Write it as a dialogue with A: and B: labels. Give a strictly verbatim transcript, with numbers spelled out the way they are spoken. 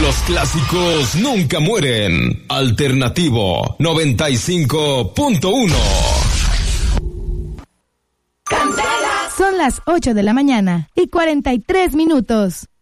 A: Los clásicos nunca mueren. Alternativo noventa y cinco punto uno.
B: Son las ocho de la mañana y cuarenta y tres minutos.